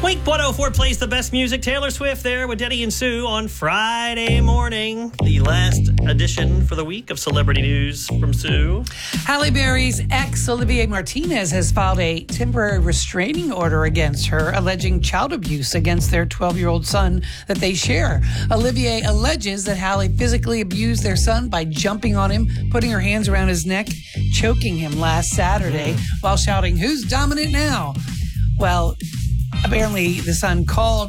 Wink 104 plays the best music. Taylor Swift there with Denny and Sue on Friday morning. The last edition for the week of Celebrity News from Sue. Halle Berry's ex, Olivier Martinez, has filed a temporary restraining order against her, alleging child abuse against their 12-year-old son that they share. Olivier alleges that Halle physically abused their son by jumping on him, putting her hands around his neck, choking him last Saturday while shouting, "Who's dominant now?" Well, apparently the son called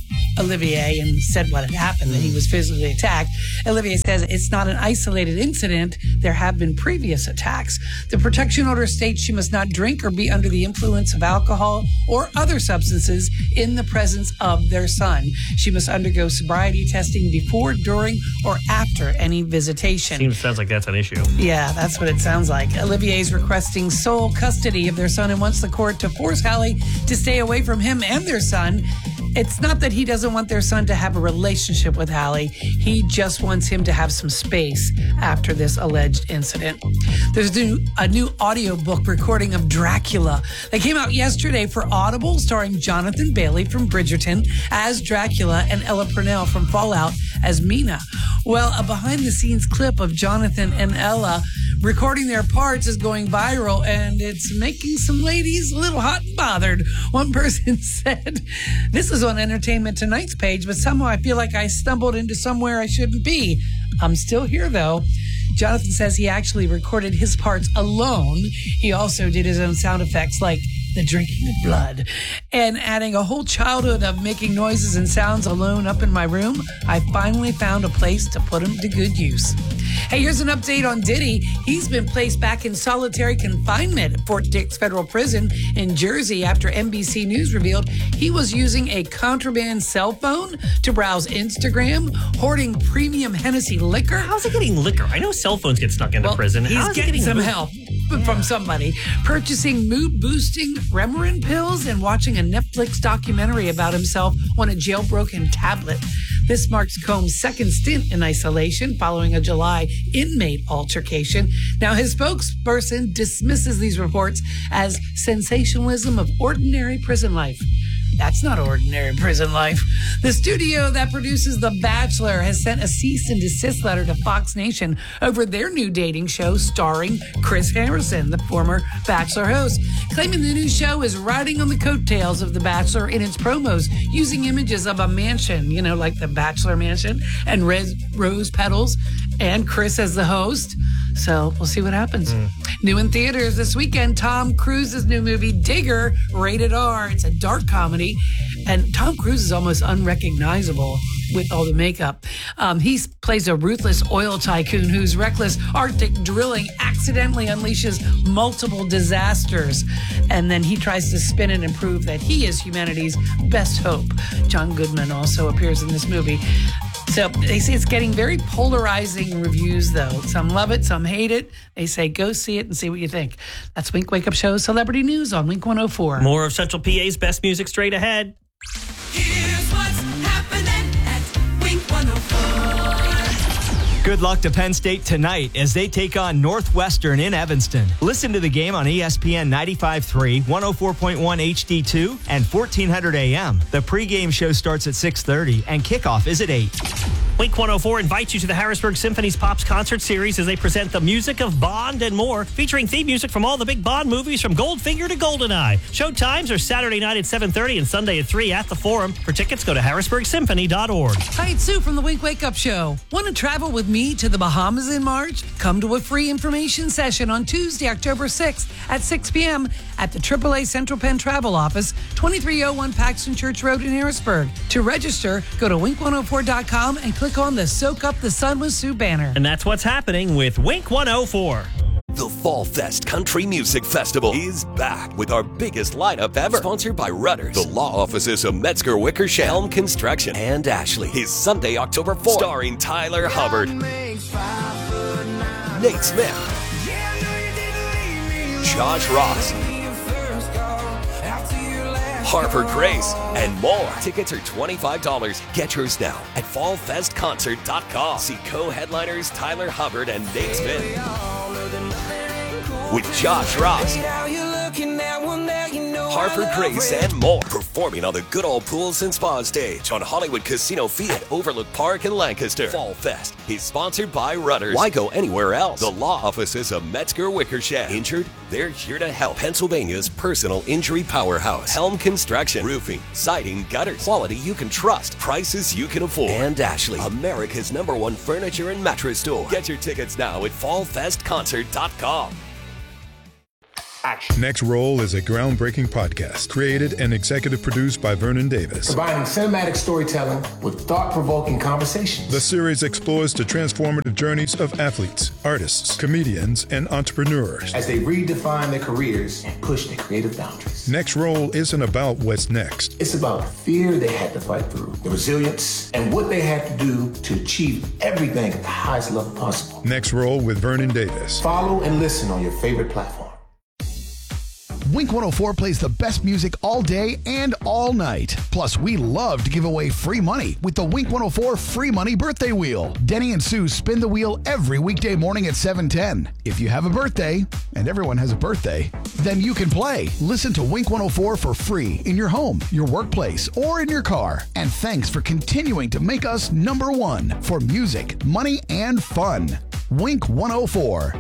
Olivier and said what had happened, that he was physically attacked. Olivier says it's not an isolated incident. There have been previous attacks. The protection order states she must not drink or be under the influence of alcohol or other substances in the presence of their son. She must undergo sobriety testing before, during, or after any visitation. Sounds like that's an issue. Yeah, that's what it sounds like. Olivier is requesting sole custody of their son and wants the court to force Halle to stay away from him and their son. It's not that he doesn't want their son to have a relationship with Halle. He just wants him to have some space after this alleged incident. There's a new audiobook recording of Dracula that came out yesterday for Audible, starring Jonathan Bailey from Bridgerton as Dracula and Ella Purnell from Fallout as Mina. Well, a behind-the-scenes clip of Jonathan and Ella recording their parts is going viral, and it's making some ladies a little hot and bothered. One person said, "This is on Entertainment Tonight's page, but somehow I feel like I stumbled into somewhere I shouldn't be. I'm still here, though." Jonathan says he actually recorded his parts alone. He also did his own sound effects, like the drinking of blood, and adding a whole childhood of making noises and sounds alone up in my room. I finally found a place to put them to good use. Hey, here's an update on Diddy. He's been placed back in solitary confinement at Fort Dix Federal Prison in Jersey after NBC News revealed he was using a contraband cell phone to browse Instagram, hoarding premium Hennessy liquor. How's he getting liquor? I know cell phones get stuck into prison. He's getting some help from somebody. Purchasing mood-boosting Remeron pills and watching a Netflix documentary about himself on a jailbroken tablet. This marks Combs' second stint in isolation following a July inmate altercation. Now, his spokesperson dismisses these reports as sensationalism of ordinary prison life. That's not ordinary prison life. The studio that produces The Bachelor has sent a cease and desist letter to Fox Nation over their new dating show starring Chris Harrison, the former Bachelor host, claiming the new show is riding on the coattails of The Bachelor in its promos, using images of a mansion, like the Bachelor mansion, and red rose petals, and Chris as the host. So we'll see what happens. New in theaters this weekend, Tom Cruise's new movie, Digger, rated R. It's a dark comedy, and Tom Cruise is almost unrecognizable with all the makeup. He plays a ruthless oil tycoon whose reckless Arctic drilling accidentally unleashes multiple disasters, and then he tries to spin it and prove that he is humanity's best hope. John Goodman also appears in this movie. So they say it's getting very polarizing reviews, though. Some love it, some hate it. They say go see it and see what you think. That's Wink Wake Up Show's Celebrity News on Wink 104. More of Central PA's best music straight ahead. Here's what's happening at Wink 104. Good luck to Penn State tonight as they take on Northwestern in Evanston. Listen to the game on ESPN 95.3, 104.1 HD2, and 1400 AM. The pregame show starts at 6:30 and kickoff is at 8. Wink 104 invites you to the Harrisburg Symphony's Pops concert series as they present the music of Bond and more, featuring theme music from all the big Bond movies from Goldfinger to GoldenEye. Show times are Saturday night at 7:30 and Sunday at 3 at the Forum. For tickets, go to harrisburgsymphony.org. Hi, it's Sue from the Wink Wake Up Show. Want to travel with me to the Bahamas in March? Come to a free information session on Tuesday, October 6th at 6 p.m. at the AAA Central Penn Travel Office, 2301 Paxton Church Road in Harrisburg. To register, go to wink104.com and click on the Soak Up the Sun with Sue banner. And that's what's happening with Wink 104. The Fall Fest Country Music Festival is back with our biggest lineup ever. Sponsored by Rudders, the law offices of Metzger Wickersham, Helm Construction, and Ashley. Is Sunday, October 4th. Starring Tyler Hubbard, Nate Smith, Josh Ross, Harper Grace, and more. Tickets are $25. Get yours now at fallfestconcert.com. See co-headliners Tyler Hubbard and Nate Smith with Josh Ross, Harvard Grace, and more. Performing on the Good Old Pools and Spa stage on Hollywood Casino Fee at Overlook Park in Lancaster. Fall Fest is sponsored by Rudders. Why go anywhere else? The law offices of Metzger Wickersham. Injured? They're here to help. Pennsylvania's personal injury powerhouse. Helm Construction. Roofing, siding, gutters. Quality you can trust. Prices you can afford. And Ashley, America's #1 furniture and mattress store. Get your tickets now at fallfestconcert.com. Next Roll is a groundbreaking podcast created and executive produced by Vernon Davis. Combining cinematic storytelling with thought-provoking conversations. The series explores the transformative journeys of athletes, artists, comedians, and entrepreneurs as they redefine their careers and push their creative boundaries. Next Roll isn't about what's next. It's about the fear they had to fight through, the resilience, and what they had to do to achieve everything at the highest level possible. Next Roll with Vernon Davis. Follow and listen on your favorite platform. Wink 104 plays the best music all day and all night. Plus, we love to give away free money with the Wink 104 Free Money Birthday Wheel. Denny and Sue spin the wheel every weekday morning at 7:10. If you have a birthday, and everyone has a birthday, then you can play. Listen to Wink 104 for free in your home, your workplace, or in your car. And thanks for continuing to make us #1 for music, money, and fun. Wink 104.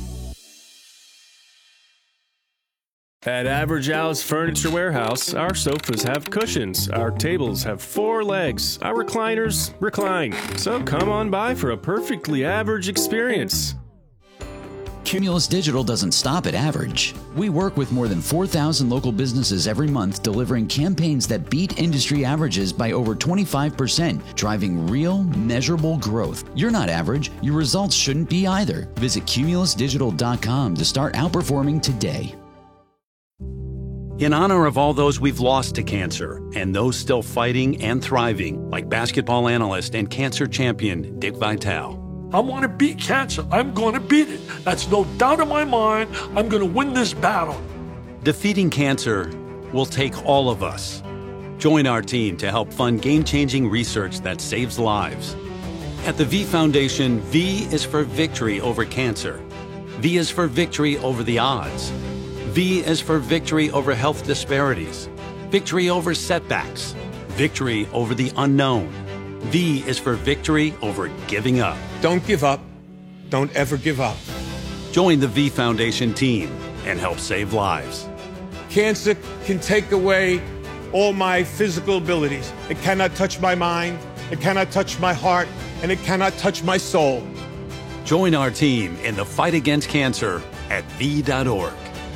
At Average Al's Furniture Warehouse, our sofas have cushions, our tables have 4 legs, our recliners recline. So come on by for a perfectly average experience. Cumulus Digital doesn't stop at average. We work with more than 4,000 local businesses every month, delivering campaigns that beat industry averages by over 25%, driving real, measurable growth. You're not average. Your results shouldn't be either. Visit cumulusdigital.com to start outperforming today. In honor of all those we've lost to cancer and those still fighting and thriving, like basketball analyst and cancer champion Dick Vitale. I want to beat cancer. I'm going to beat it. That's no doubt in my mind. I'm going to win this battle. Defeating cancer will take all of us. Join our team to help fund game-changing research that saves lives. At the V Foundation, V is for victory over cancer. V is for victory over the odds. V is for victory over health disparities, victory over setbacks, victory over the unknown. V is for victory over giving up. Don't give up. Don't ever give up. Join the V Foundation team and help save lives. Cancer can take away all my physical abilities. It cannot touch my mind, it cannot touch my heart, and it cannot touch my soul. Join our team in the fight against cancer at V.org.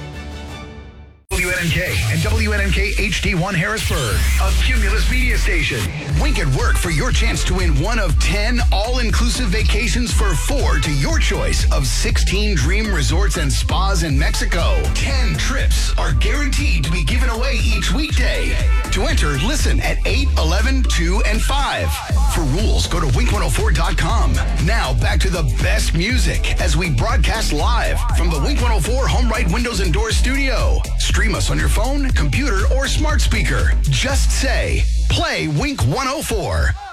WNNK and WNNK HD1 Harrisburg, a Cumulus media station. Wink at Work for your chance to win one of 10 all-inclusive vacations for 4 to your choice of 16 dream resorts and spas in Mexico. 10 trips are guaranteed to be given away each weekday. To enter, listen at 8, 11, 2, and 5. For rules, go to wink104.com. Now back to the best music as we broadcast live from the Wink 104 Home Right Windows and Doors studio. Stream us on your phone, computer, or smart speaker. Just say, play Wink 104.